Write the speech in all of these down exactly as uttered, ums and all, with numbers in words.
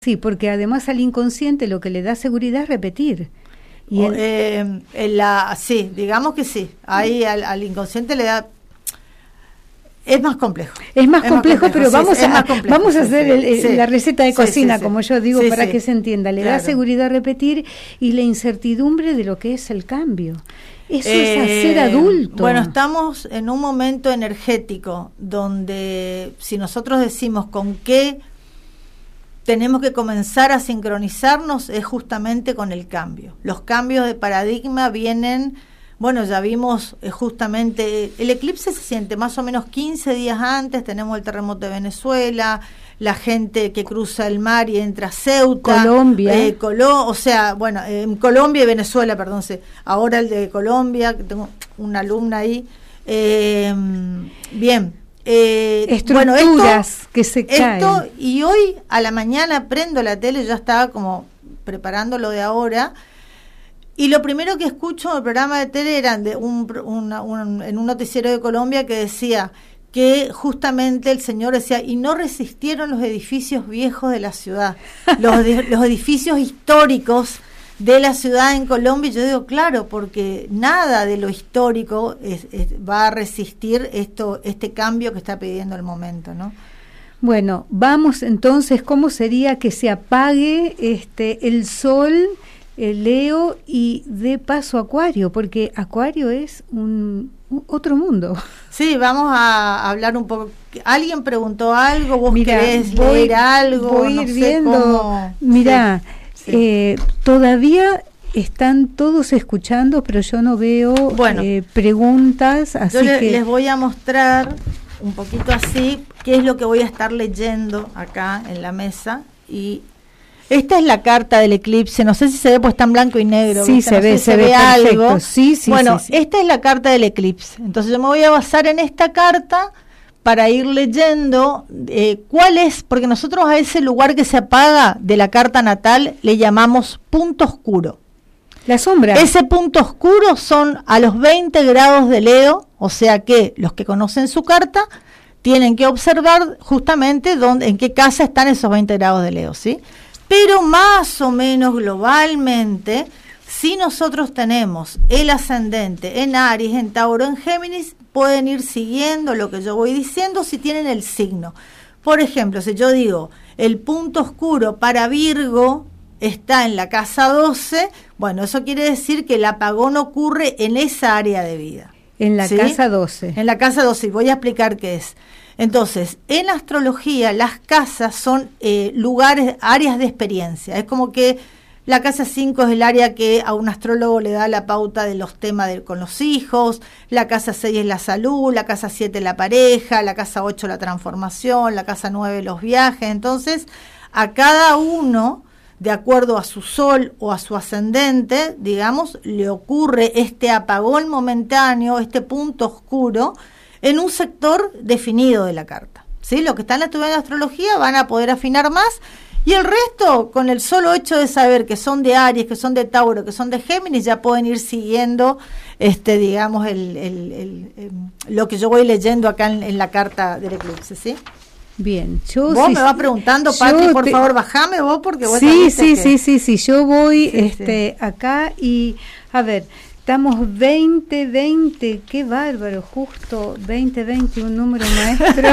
Sí, porque además al inconsciente lo que le da seguridad es repetir. Y o, eh, en la, sí, digamos que sí. Ahí al, al inconsciente le da... Es más complejo. Es más, es complejo, más complejo, pero sí, vamos, a, complejo, vamos a hacer sí, el, el, sí, la receta de sí, cocina, sí, como yo digo, sí, para sí. que se entienda. Le claro. da seguridad repetir y la incertidumbre de lo que es el cambio. Eso eh, es hacer adulto. Bueno, estamos en un momento energético donde si nosotros decimos con qué tenemos que comenzar a sincronizarnos es justamente con el cambio. Los cambios de paradigma vienen... Bueno, ya vimos eh, justamente, el eclipse se siente más o menos quince días antes, tenemos el terremoto de Venezuela, la gente que cruza el mar y entra a Ceuta. Colombia. Eh, Colo, o sea, bueno, eh, Colombia y Venezuela, perdón, sí, ahora el de Colombia, que tengo una alumna ahí. Eh, bien. Eh, Estructuras bueno, esto, que se caen. Esto, y hoy a la mañana prendo la tele, yo estaba como preparando lo de ahora, y lo primero que escucho en el programa de tele era de un, una, un, en un noticiero de Colombia que decía que justamente el señor decía, y no resistieron los edificios viejos de la ciudad, los, de, los edificios históricos de la ciudad en Colombia. Y yo digo, claro, porque nada de lo histórico es, es, va a resistir esto, este cambio que está pidiendo el momento, ¿no? Bueno, vamos entonces, ¿cómo sería que se apague este el sol, el Leo y de paso Acuario? Porque Acuario es un, un otro mundo. Sí, vamos a hablar un poco. ¿Alguien preguntó algo? ¿Vos Mira, querés voy, leer algo? Voy no ir sé viendo. Cómo... Mira, sí, eh, sí. todavía están todos escuchando, pero yo no veo bueno, eh, preguntas, así yo le, que les voy a mostrar un poquito así qué es lo que voy a estar leyendo acá en la mesa. Y esta es la carta del eclipse, no sé si se ve, pues está en blanco y negro. Sí, se no ve, sé si se, se ve, ve perfecto. algo. Sí, sí, bueno, sí, sí. esta es la carta del eclipse. Entonces yo me voy a basar en esta carta para ir leyendo eh, cuál es, porque nosotros a ese lugar que se apaga de la carta natal le llamamos punto oscuro. La sombra. Ese punto oscuro son a los veinte grados de Leo, o sea que los que conocen su carta tienen que observar justamente dónde, en qué casa están esos veinte grados de Leo, ¿sí? Pero más o menos globalmente, si nosotros tenemos el ascendente en Aries, en Tauro, en Géminis, pueden ir siguiendo lo que yo voy diciendo si tienen el signo. Por ejemplo, si yo digo el punto oscuro para Virgo está en la casa doce, bueno, eso quiere decir que el apagón ocurre en esa área de vida. En la ¿sí? casa doce. En la casa doce, y voy a explicar qué es. Entonces, en astrología, las casas son eh, lugares, áreas de experiencia. Es como que la casa cinco es el área que a un astrólogo le da la pauta de los temas de, con los hijos, la casa seis es la salud, la casa siete la pareja, la casa ocho la transformación, la casa nueve los viajes. Entonces, a cada uno, de acuerdo a su sol o a su ascendente, digamos, le ocurre este apagón momentáneo, este punto oscuro, en un sector definido de la carta, ¿sí? Los que están estudiando astrología van a poder afinar más, y el resto, con el solo hecho de saber que son de Aries, que son de Tauro, que son de Géminis, ya pueden ir siguiendo, este, digamos, el, el, el, el, lo que yo voy leyendo acá en, en la carta del eclipse, ¿sí? Bien, yo vos sí, me vas preguntando, Patri, por te, favor, bajame vos, porque vos sí, sí, que... sí, sí, sí, yo voy sí, este sí. acá y, a ver, estamos veinte, veinte, qué bárbaro, justo veinte, veinte, un número maestro.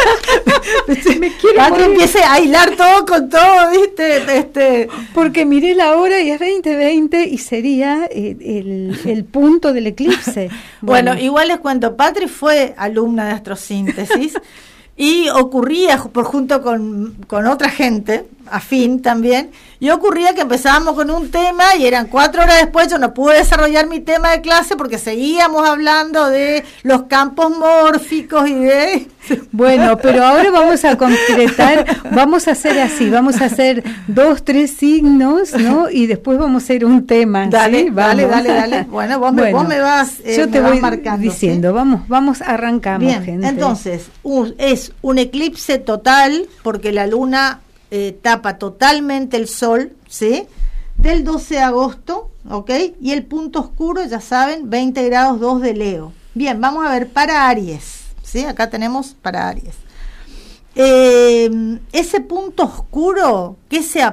Me quiero Patri empiece a hilar todo con todo, ¿viste? Este... Porque miré la hora y es veinte, veinte y sería el, el, el punto del eclipse. Bueno, bueno, igual les cuento, Patri fue alumna de astrosíntesis. Y ocurría, por junto con, con otra gente, afín también, y ocurría que empezábamos con un tema y eran cuatro horas después, yo no pude desarrollar mi tema de clase porque seguíamos hablando de los campos mórficos y de... Bueno, pero ahora vamos a concretar, vamos a hacer así, vamos a hacer dos, tres signos, ¿no? Y después vamos a hacer un tema. Dale, ¿sí? dale, dale, dale. Bueno, vos, bueno, me, vos me vas eh, yo te me voy vas marcando, diciendo, ¿sí? vamos, vamos, arrancamos, bien, gente. Entonces, un, es un eclipse total, porque la luna eh, tapa totalmente el sol, ¿sí? Del doce de agosto, ¿ok? Y el punto oscuro, ya saben, veinte grados dos de Leo. Bien, vamos a ver para Aries, ¿sí? Acá tenemos para Aries. eh, ese punto oscuro que se